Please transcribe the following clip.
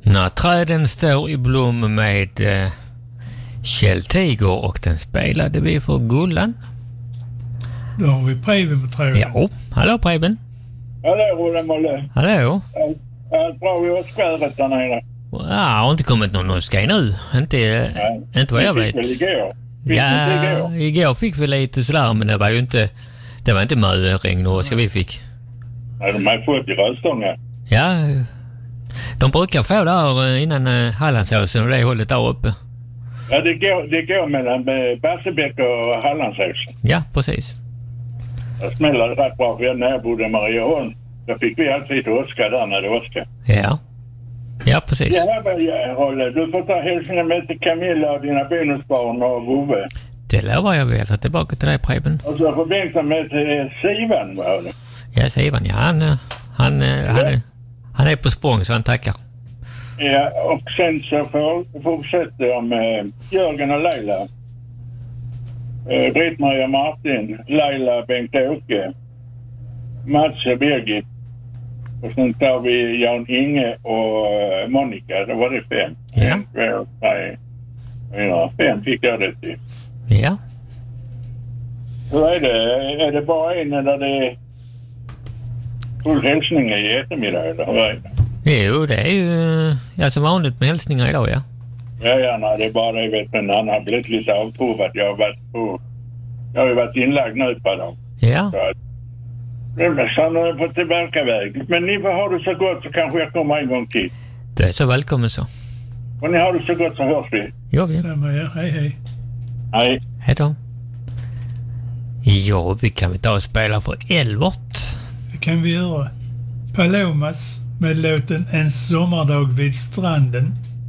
När träden står i blom med Kjell Tiger, och den spelade vi för Gullan. Då har vi Preben på tråden. Ja, hallå Preben. Hallå Olle Molle. Hallå. Allt bra i Åskvädret där nere? Ja, har inte kommit någon åska nu. Inte vad jag vet. Igår fick vi lite sådär, men det var inte möregn och åska vi fick. Ja, de har fått i Röstånga. Ja, de brukar få där innan Hallandsåsen och det hållet där uppe. Ja, det går mellan Barsebäck och Hallandsåsen. Ja, precis. Jag smällde rätt bra för när jag bodde i Marieholm. Då fick vi alltid åska där när det åska. Ja, precis. Ja, Rolle, du får ta hälsningen med till Camilla och dina bonusbarn och Vove. Det lovar jag väl. Så tillbaka till dig, Preben. Och så får Bengtsson med till Sivan, va? Ja, Sivan, ja. Han är på språng, så han tackar. Ja, och sen så fortsätter jag med Jörgen och Leila. Britt-Maria Martin, Leila, Bengt-Åke, Mats och Birgit. Och sen tar vi Jan Inge och Monica. Då var det 5. Ja. 1, 2, 3, 4, 5 fick jag det till. Ja. Hur är det? Är det bara en eller det är full hälsning i eftermiddag? Eller hur är det? Jo, det är ju som vanligt med hälsningar idag, ja. Ja, nej, det är bara det, vet du, han har blivit lite avprovad. Jag har ju varit inlagd nu på dem. Ja. Så han har fått tillbakaväg. Men ni får ha det så gott, så kanske jag kommer en gång till. Det är så välkommen så. Och ni har det så gott, så hörs vi. Jo, vi. Samma, ja. Hej. Hej. Hej då. Ja, vi kan ta och spela för Elvert. Det kan vi göra. Palomas med låten En sommardag vid stranden.